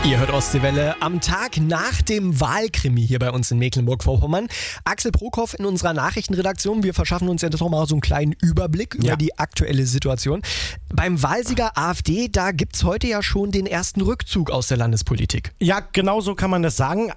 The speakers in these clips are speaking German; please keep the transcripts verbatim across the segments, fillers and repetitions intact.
Ihr hört Ostseewelle am Tag nach dem Wahlkrimi hier bei uns in Mecklenburg-Vorpommern. Axel Prokop in unserer Nachrichtenredaktion. Wir verschaffen uns ja doch mal so einen kleinen Überblick über Ja. die aktuelle Situation. Beim Wahlsieger AfD, da gibt's heute ja schon den ersten Rückzug aus der Landespolitik. Ja, genau so kann man das sagen.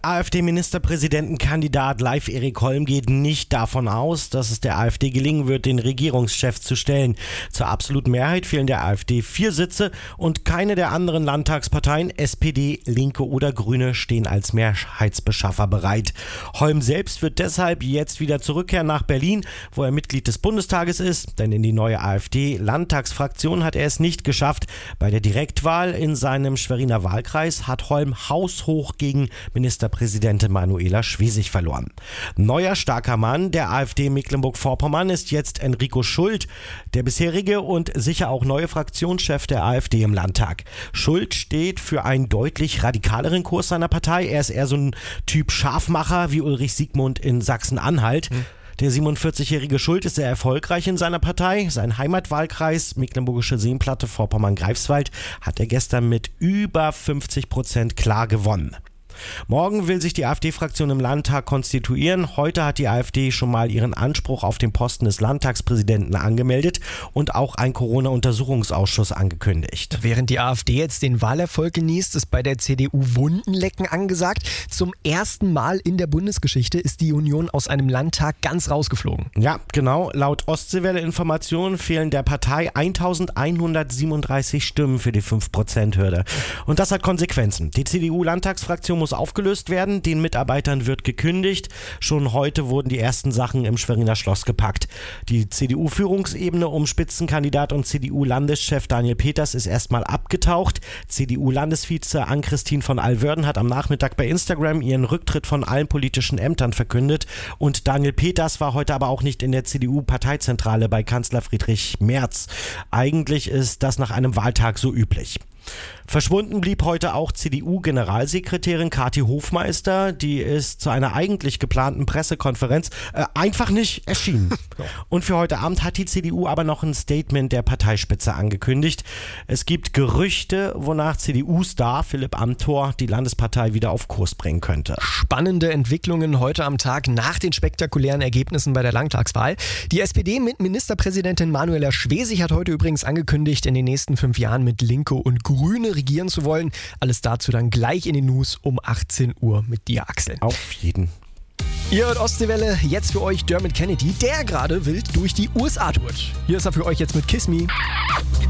AfD-Ministerpräsidentenkandidat Leif Erik Holm geht nicht davon aus, dass es der AfD gelingen wird, den Regierungschef zu stellen. Zur absoluten Mehrheit fehlen der AfD vier Sitze und keine der anderen Landtagsparteien, S P D, Linke oder Grüne, stehen als Mehrheitsbeschaffer bereit. Holm selbst wird deshalb jetzt wieder zurückkehren nach Berlin, wo er Mitglied des Bundestages ist, denn in die neue AfD-Landtagsfraktion hat er es nicht geschafft. Bei der Direktwahl in seinem Schweriner Wahlkreis hat Holm haushoch gegen Ministerpräsidentin Manuela Schwesig verloren. Neuer starker Mann der AfD Mecklenburg-Vorpommern ist jetzt Enrico Schult, der bisherige und sicher auch neue Fraktionschef der AfD im Landtag. Schult steht für einen deutlich radikaleren Kurs seiner Partei. Er ist eher so ein Typ Scharfmacher wie Ulrich Siegmund in Sachsen-Anhalt. Hm. Der siebenundvierzigjährige Schult ist sehr erfolgreich in seiner Partei. Sein Heimatwahlkreis, Mecklenburgische Seenplatte, Vorpommern-Greifswald, hat er gestern mit über fünfzig Prozent klar gewonnen. Morgen will sich die AfD-Fraktion im Landtag konstituieren. Heute hat die AfD schon mal ihren Anspruch auf den Posten des Landtagspräsidenten angemeldet und auch einen Corona-Untersuchungsausschuss angekündigt. Während die AfD jetzt den Wahlerfolg genießt, ist bei der C D U Wundenlecken angesagt. Zum ersten Mal in der Bundesgeschichte ist die Union aus einem Landtag ganz rausgeflogen. Ja, genau. Laut Ostseewelle-Informationen fehlen der Partei eintausendeinhundertsiebenunddreißig Stimmen für die fünf Prozent Hürde. Und das hat Konsequenzen. Die C D U-Landtagsfraktion muss aufgelöst werden. Den Mitarbeitern wird gekündigt. Schon heute wurden die ersten Sachen im Schweriner Schloss gepackt. Die C D U-Führungsebene um Spitzenkandidat und C D U-Landeschef Daniel Peters ist erstmal abgetaucht. C D U-Landesvize Ann-Christine von Alwörden hat am Nachmittag bei Instagram ihren Rücktritt von allen politischen Ämtern verkündet. Und Daniel Peters war heute aber auch nicht in der C D U-Parteizentrale bei Kanzler Friedrich Merz. Eigentlich ist das nach einem Wahltag so üblich. Verschwunden blieb heute auch C D U-Generalsekretärin Kathi Hofmeister. Die ist zu einer eigentlich geplanten Pressekonferenz äh, einfach nicht erschienen. Und für heute Abend hat die C D U aber noch ein Statement der Parteispitze angekündigt. Es gibt Gerüchte, wonach C D U-Star Philipp Amthor die Landespartei wieder auf Kurs bringen könnte. Spannende Entwicklungen heute am Tag nach den spektakulären Ergebnissen bei der Landtagswahl. Die S P D mit Ministerpräsidentin Manuela Schwesig hat heute übrigens angekündigt, in den nächsten fünf Jahren mit Linke und Grüne regieren zu wollen. Alles dazu dann gleich in den News um achtzehn Uhr mit dir, Axel. Auf jeden. Ihr hört Ostseewelle, jetzt für euch Dermot Kennedy, der gerade wild durch die U S A tourt. Hier ist er für euch jetzt mit Kiss Me.